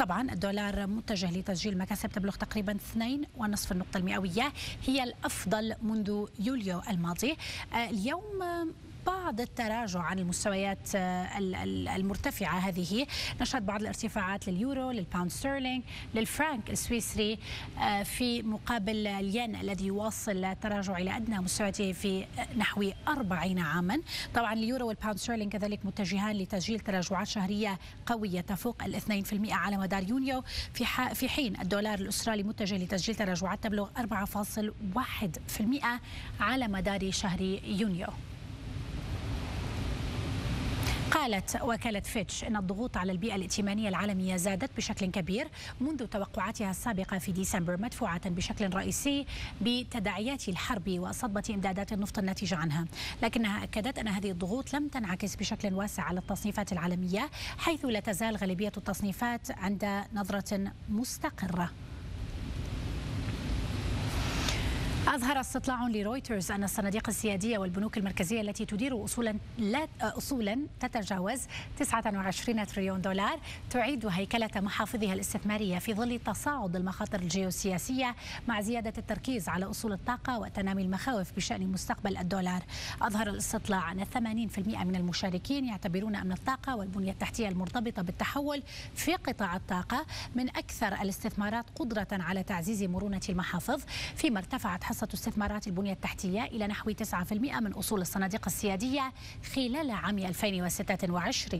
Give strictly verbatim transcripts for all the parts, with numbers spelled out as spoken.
طبعا الدولار متجه لتسجيل مكاسب تبلغ تقريبا اثنين ونصف النقطة المئوية، هي الأفضل منذ يوليو الماضي. اليوم بعض التراجع عن المستويات المرتفعة هذه، نشهد بعض الارتفاعات لليورو، للباوند ستيرلينج، للفرنك السويسري في مقابل الين الذي يواصل التراجع إلى أدنى مستوياته في نحو أربعين عاما. طبعا اليورو والباوند ستيرلينج كذلك متجهان لتسجيل تراجعات شهرية قوية تفوق الاثنين في المئة على مدار يونيو، في في حين الدولار الأسترالي متجه لتسجيل تراجعات تبلغ أربعة فاصلة واحد في المئة على مدار شهر يونيو. قالت وكالة فيتش أن الضغوط على البيئة الائتمانية العالمية زادت بشكل كبير منذ توقعاتها السابقة في ديسمبر، مدفوعة بشكل رئيسي بتداعيات الحرب وصدمة إمدادات النفط الناتجة عنها، لكنها أكدت أن هذه الضغوط لم تنعكس بشكل واسع على التصنيفات العالمية، حيث لا تزال غالبية التصنيفات عند نظرة مستقرة. أظهر استطلاع لرويترز أن الصناديق السيادية والبنوك المركزية التي تدير أصولا لا أصولا تتجاوز تسعة وعشرين تريليون دولار تعيد هيكلة محافظها الاستثمارية في ظل تصاعد المخاطر الجيوسياسية مع زيادة التركيز على أصول الطاقة وتنامي المخاوف بشأن مستقبل الدولار. أظهر الاستطلاع أن ثمانين بالمئة من المشاركين يعتبرون أن الطاقة والبنية التحتية المرتبطة بالتحول في قطاع الطاقة من أكثر الاستثمارات قدرة على تعزيز مرونة المحافظ، فيما ارتفعت حصة استثمارات البنية التحتية إلى نحو تسعة بالمئة من أصول الصناديق السيادية خلال عام ألفين وستة وعشرين.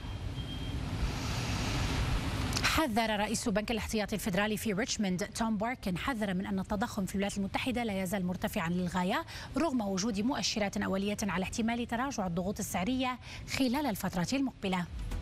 حذر رئيس بنك الاحتياطي الفيدرالي في ريتشموند توم باركن حذر من أن التضخم في الولايات المتحدة لا يزال مرتفعا للغاية رغم وجود مؤشرات أولية على احتمال تراجع الضغوط السعرية خلال الفترة المقبلة.